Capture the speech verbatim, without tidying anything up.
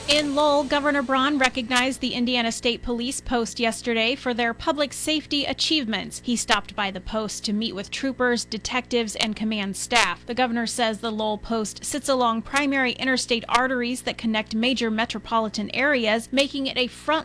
In Lowell, Governor Braun recognized the Indiana State Police Post yesterday for their public safety achievements. He stopped by the post to meet with troopers, detectives, and command staff. The governor says the Lowell Post sits along primary interstate arteries that connect major metropolitan areas, making it a front